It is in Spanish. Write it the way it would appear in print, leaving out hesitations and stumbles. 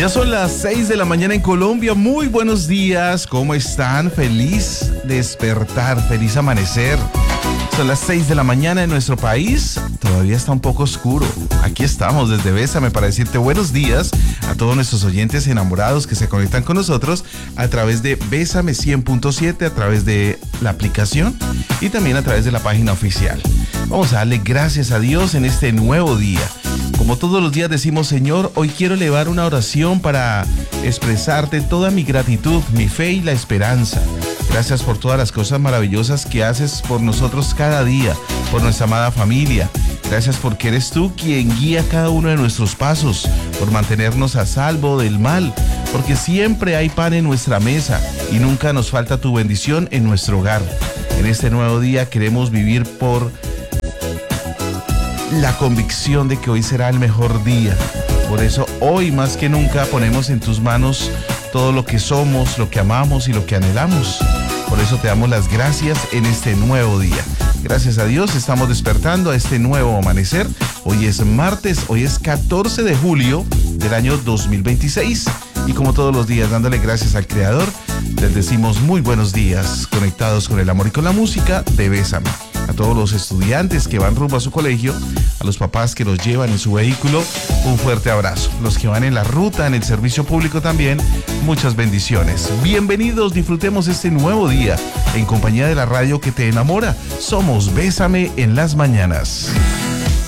Ya son las 6 de la mañana en Colombia. Muy buenos días, ¿cómo están? Feliz despertar, feliz amanecer. Son las 6 de la mañana en nuestro país. Todavía está un poco oscuro. Aquí estamos desde Bésame para decirte buenos días a todos nuestros oyentes enamorados que se conectan con nosotros a través de Bésame 100.7, a través de la aplicación y también a través de la página oficial. Vamos a darle gracias a Dios en este nuevo día. Como todos los días decimos, Señor, hoy quiero elevar una oración para expresarte toda mi gratitud, mi fe y la esperanza. Gracias por todas las cosas maravillosas que haces por nosotros cada día, por nuestra amada familia. Gracias porque eres tú quien guía cada uno de nuestros pasos, por mantenernos a salvo del mal, porque siempre hay pan en nuestra mesa y nunca nos falta tu bendición en nuestro hogar. En este nuevo día queremos vivir por la convicción de que hoy será el mejor día. Por eso hoy más que nunca ponemos en tus manos todo lo que somos, lo que amamos y lo que anhelamos. Por eso te damos las gracias en este nuevo día. Gracias a Dios estamos despertando a este nuevo amanecer. Hoy es martes, hoy es 14 de julio del año 2026. Y como todos los días, dándole gracias al Creador, les decimos muy buenos días, conectados con el amor y con la música de Bésame. A todos los estudiantes que van rumbo a su colegio, a los papás que los llevan en su vehículo, un fuerte abrazo. Los que van en la ruta, en el servicio público también, muchas bendiciones. Bienvenidos, disfrutemos este nuevo día en compañía de la radio que te enamora. Somos Bésame en las mañanas.